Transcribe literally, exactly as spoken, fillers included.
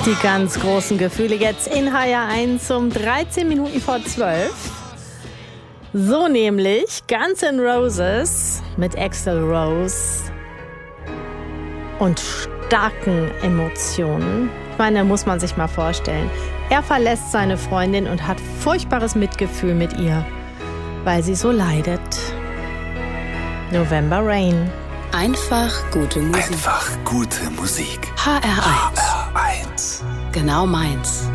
Die ganz großen Gefühle jetzt in H R eins um dreizehn Minuten vor zwölf. So nämlich Guns N' Roses mit Axl Rose und starken Emotionen. Ich meine, da muss man sich mal vorstellen. Er verlässt seine Freundin und hat furchtbares Mitgefühl mit ihr, weil sie so leidet. November Rain. Einfach gute Musik. Einfach gute Musik. H R eins. H R eins. Genau meins.